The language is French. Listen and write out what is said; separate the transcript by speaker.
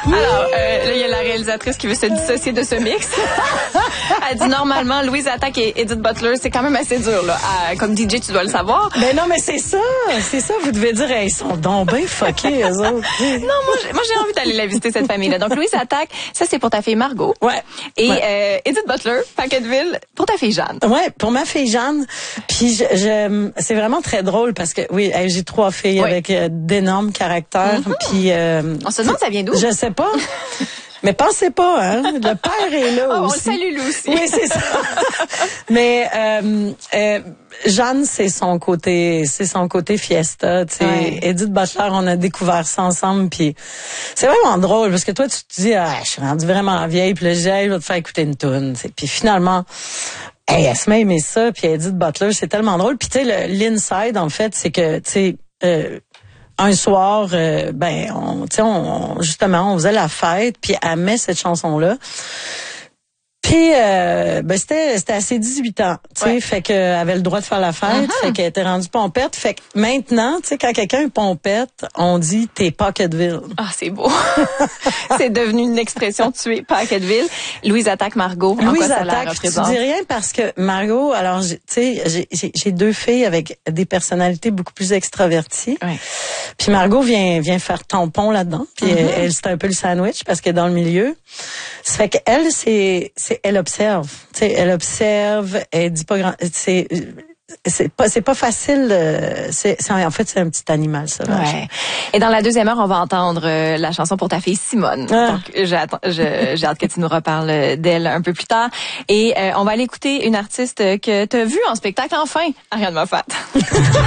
Speaker 1: Alors, là, il y a la réalisatrice qui veut se dissocier de ce mix. Elle dit, normalement, Louise Attaque et Edith Butler, c'est quand même assez dur, là. Comme DJ, tu dois le savoir.
Speaker 2: Ben non, mais c'est ça. Vous devez dire, ils sont donc bien fuckés, eux autres.
Speaker 1: Non, moi, j'ai envie d'aller la visiter, cette famille-là. Donc, Louise Attaque, ça, c'est pour ta fille Margot.
Speaker 2: Ouais.
Speaker 1: Et Edith Butler, Packetteville, pour ta fille Jeanne.
Speaker 2: Ouais, pour ma fille Jeanne. Puis c'est vraiment très drôle parce que oui, j'ai 3 filles avec d'énormes caractères. Puis
Speaker 1: on se demande ça vient d'où?
Speaker 2: Je sais pas. Mais pensez pas, hein. Le père est là aussi.
Speaker 1: On le salue, lui aussi.
Speaker 2: Oui, c'est ça. Mais Jeanne, c'est son côté fiesta. Tu sais,
Speaker 1: Ouais.
Speaker 2: Edith Butler, on a découvert ça ensemble. Puis c'est vraiment drôle parce que toi, tu te dis, je suis rendue vraiment vieille. Puis là, je dis, je vais te faire écouter une toune. Puis finalement. Elle se met aimer ça, puis Edith Butler, c'est tellement drôle. Puis tu sais, l'inside, en fait, c'est que, tu sais, un soir, justement, on faisait la fête, puis elle met cette chanson-là. Puis c'était à ses 18 ans, tu sais, fait qu'elle avait le droit de faire la fête, fait qu'elle était rendue pompette. Fait que maintenant, tu sais, quand quelqu'un est pompette, on dit t'es Packetteville.
Speaker 1: Ah, c'est beau. C'est devenu une expression, tu es Packetteville. Louise Attaque Margot, en quoi ça la représente?
Speaker 2: Je dis rien parce que Margot, alors tu sais, j'ai 2 filles avec des personnalités beaucoup plus extraverties.
Speaker 1: Ouais.
Speaker 2: Puis Margot vient faire tampon là-dedans. Puis elle c'est un peu le sandwich parce qu'elle est dans le milieu. Ça fait qu'elle elle observe, tu sais, elle dit pas grand, c'est pas facile, en fait c'est un petit animal sauvage.
Speaker 1: Ouais. Et dans la deuxième heure, on va entendre la chanson pour ta fille Simone. Donc j'ai hâte que tu nous reparles d'elle un peu plus tard. Et on va aller écouter une artiste que tu as vue en spectacle enfin, Ariane Moffat.